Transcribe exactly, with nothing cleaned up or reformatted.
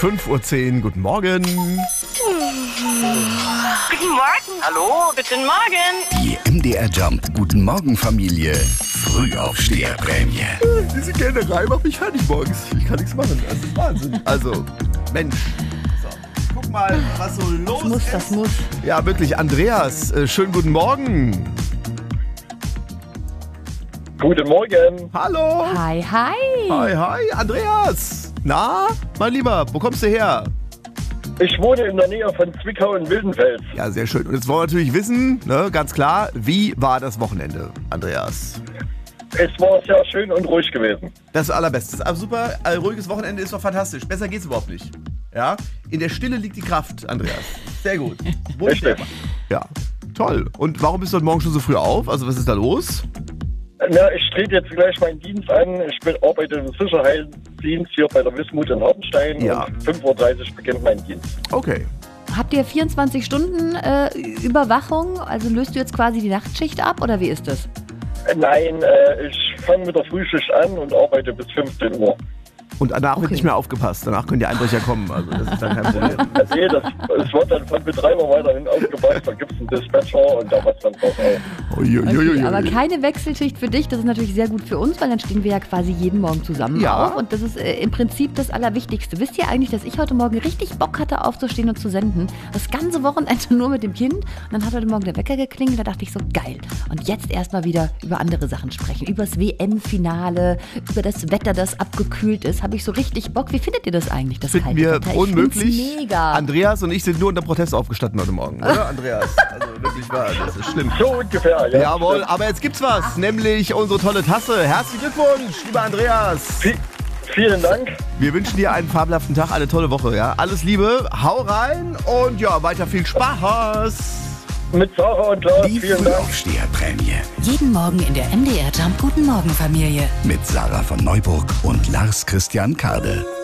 fünf Uhr zehn, guten Morgen. Guten Morgen. Hallo, guten Morgen. Die M D R Jump Guten Morgen Familie Frühaufsteherprämie. Diese Kennerei macht mich fertig morgens. Ich kann nichts machen. Das ist Wahnsinn. Also, Mensch. So, guck mal, was so los Das muss, ist. das muss. Ja, wirklich. Andreas, äh, schönen guten Morgen. Guten Morgen. Hallo. Hi, hi. Hi, hi, Andreas. Na, mein Lieber, wo kommst du her? Ich wohne in der Nähe von Zwickau in Wildenfels. Ja, sehr schön. Und jetzt wollen wir natürlich wissen, ne, ganz klar, wie war das Wochenende, Andreas? Es war sehr schön und ruhig gewesen. Das Allerbeste. Aber super, ein ruhiges Wochenende ist doch fantastisch. Besser geht's überhaupt nicht. Ja? In der Stille liegt die Kraft, Andreas. Sehr gut. Richtig. Ja, toll. Und warum bist du heute Morgen schon so früh auf? Also was ist da los? Na, ich trete jetzt gleich meinen Dienst an. Ich bin, arbeite im Sicherheitsdienst hier bei der Wismut in Hartenstein. Ja. Und fünf Uhr dreißig beginnt mein Dienst. Okay. Habt ihr vierundzwanzig Stunden äh, Überwachung? Also löst du jetzt quasi die Nachtschicht ab oder wie ist das? Äh, Nein, äh, ich fange mit der Frühschicht an und arbeite bis fünfzehn Uhr. Und danach wird Okay. nicht mehr aufgepasst. Danach können die Einbrecher kommen. Also das ist dann kein Problem. Nee, das, es wird dann von Betreiber weiterhin aufgepasst. Da gibt es einen Dispatcher und da was dann drauf auf. Uiuiuiui. Okay, aber keine Wechselschicht für dich, das ist natürlich sehr gut für uns, weil dann stehen wir ja quasi jeden Morgen zusammen Ja. auf. Und das ist äh, im Prinzip das Allerwichtigste. Wisst ihr eigentlich, dass ich heute Morgen richtig Bock hatte, aufzustehen und zu senden? Das ganze Wochenende nur mit dem Kind. Und dann hat heute Morgen der Wecker geklingelt, da dachte ich so, geil. Und jetzt erstmal wieder über andere Sachen sprechen. Über das W M-Finale, über das Wetter, das abgekühlt ist. Habe ich so richtig Bock. Wie findet ihr das eigentlich, das Finden kalte wir Wetter? Ich unmöglich. find's mega. Andreas und ich sind nur unter Protest aufgestanden heute Morgen, oder Andreas? Also wirklich wahr, das ist schlimm. So ungefähr, ja. Jawohl, aber jetzt gibt's was, nämlich unsere tolle Tasse. Herzlichen Glückwunsch, lieber Andreas. V- Vielen Dank. Wir wünschen dir einen fabelhaften Tag, eine tolle Woche, ja. Alles Liebe, hau rein und ja, weiter viel Spaß. Mit Sarah und Lars, Die vielen Dank. Frühaufsteherprämie Jeden Morgen in der M D R Jump Guten Morgen Familie. mit Sarah von Neuburg und Lars Christian Kade.